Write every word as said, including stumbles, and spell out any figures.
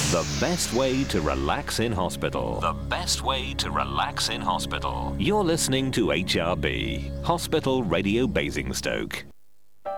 The best way to relax in hospital. The best way to relax in hospital. You're listening to H R B, Hospital Radio Basingstoke.